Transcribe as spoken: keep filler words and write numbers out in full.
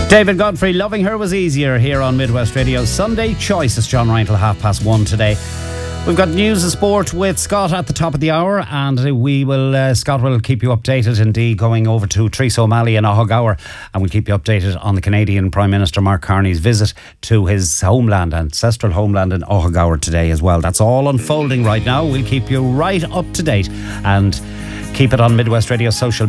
David Godfrey, Loving Her Was Easier here on Midwest Radio. Sunday Choice. It's John Ryan till half past one today. We've got news and sport with Scott at the top of the hour, and we will uh, Scott will keep you updated, indeed, going over to Theresa O'Malley in Ohagower, and we'll keep you updated on the Canadian Prime Minister Mark Carney's visit to his homeland, ancestral homeland in Ohagower today as well. That's all unfolding right now. We'll keep you right up to date and keep it on Midwest Radio social